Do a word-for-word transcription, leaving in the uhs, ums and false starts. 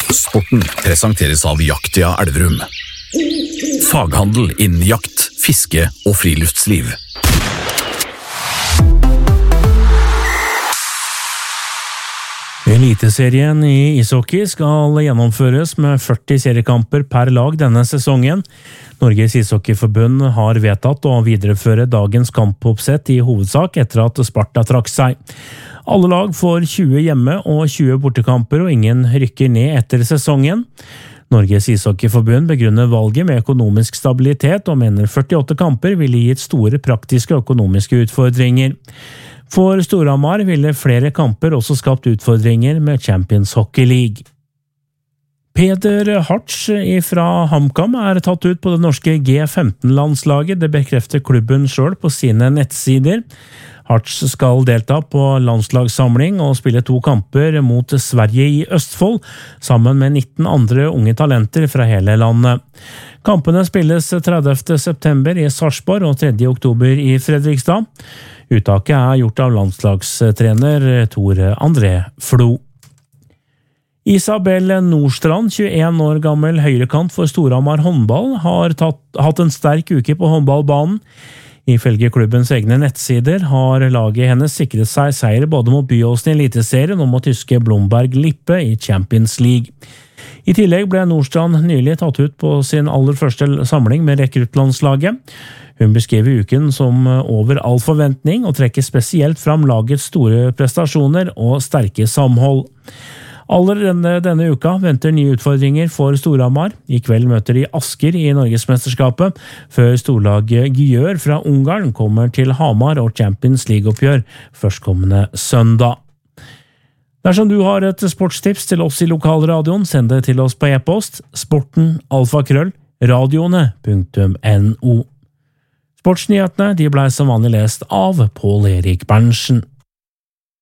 Sporten presenteres av Jaktia Elverum. Faghandel innen jakt, fiske og friluftsliv. Eliteserien i ishockey skal gjennomføres med førti seriekamper per lag denne sesongen. Norges Ishockeyforbund har vedtatt å videreføre dagens kampoppsett i hovedsak etter at Sparta trakk seg. Alle lag får tjue hjemme og tjue bortekamper, og ingen rykker ned etter sesongen. Norges Ishockeyforbund begrunner valget med økonomisk stabilitet og mener førtiåtte kamper ville gitt store praktiske og økonomiske utfordringer. For Storhamar ville flere kamper også skapt utfordringer med Champions Hockey League. Peder Hartz fra HamKam er tatt ut på det norske G femten-landslaget, det bekrefter klubben selv på sine nettsider. Hartz skal delta på landslagssamling og spille to kamper mot Sverige i Østfold, sammen med nitten andre unge talenter fra hele landet. Kampene spilles tredivte september i Sarpsborg og tredje oktober i Fredrikstad. Uttaket er gjort av landslagstrener Tore André Flo. Isabel Nordstrand, tjueen år gammel høyrekant for Storhamar håndball, har tatt, hatt en sterk uke på håndballbanen. Ifølge klubbens egne nettsider har laget hennes sikret seg seier både mot Byåsen i Eliteserien og mot tyske Blomberg Lippe i Champions League. I tillegg ble Nordstrand nylig tatt ut på sin aller første samling med rekruttlandslaget. Hun beskriver uken som over all forventning og trekker spesielt fram lagets store prestasjoner og sterke samhold. Aller denne, denne uka venter nye utfordringer for Storhamar. I kveld møter de Asker i Norgesmesterskapet, før storlaget Gyør fra Ungarn kommer til Hamar og Champions League-oppgjør førstkommende søndag. Dersom du har et sportstips til oss i lokalradioen, send det til oss på e-post sporten alfakrøll radioene punktum no. Sportsnyhetene de ble som vanlig lest av Pål Erik Berntsen.